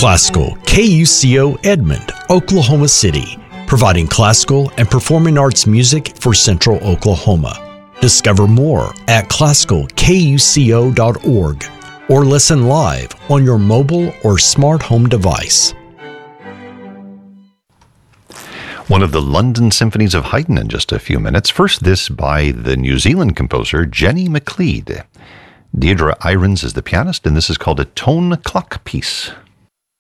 Classical KUCO Edmond, Oklahoma City, providing classical and performing arts music for Central Oklahoma. Discover more at classicalkuco.org or listen live on your mobile or smart home device. One of the London symphonies of Haydn in just a few minutes. First, this by the New Zealand composer Jenny McLeod. Deirdre Irons is the pianist, and this is called a tone clock piece.